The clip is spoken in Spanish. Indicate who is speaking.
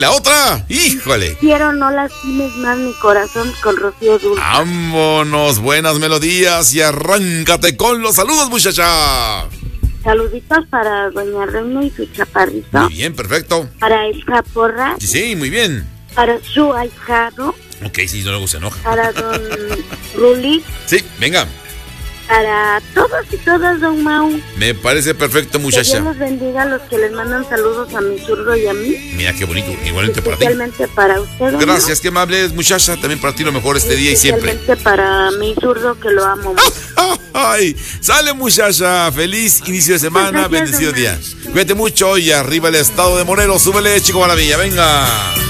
Speaker 1: La otra, híjole.
Speaker 2: Quiero no lastimes más mi corazón con Rocío Dulce.
Speaker 1: Vámonos, buenas melodías y arráncate con los saludos, muchacha.
Speaker 2: Saluditos para Doña Reina y su chaparrito.
Speaker 1: Muy bien, perfecto.
Speaker 2: Para Elsa Porras.
Speaker 1: Sí, muy bien.
Speaker 2: Para su ahijado.
Speaker 1: Ok, sí, luego se enoja.
Speaker 2: Para don Ruli.
Speaker 1: Sí, venga.
Speaker 2: Para todos y todas, don Mau.
Speaker 1: Me parece perfecto,
Speaker 2: Que
Speaker 1: muchacha.
Speaker 2: Dios los bendiga a los que les mandan saludos a mi zurdo y a mí.
Speaker 1: Mira qué bonito, igualmente para ti.
Speaker 2: Especialmente para usted, don
Speaker 1: Gracias, qué amable eres, muchacha. También para ti lo mejor este día y siempre.
Speaker 2: Especialmente para mi zurdo que lo amo mucho.
Speaker 1: Ay, sale, muchacha. Feliz inicio de semana,
Speaker 2: Gracias,
Speaker 1: bendecido
Speaker 2: don
Speaker 1: día. Cuídate mucho y arriba el estado de Morelos. Súbele, chico maravilla, venga.